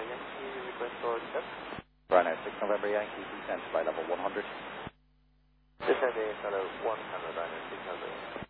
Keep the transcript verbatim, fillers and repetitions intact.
Yankee, request for descent. Ryanair six November Yankee, descent by level one hundred. Descend A S L O one hundred, Ryanair six November.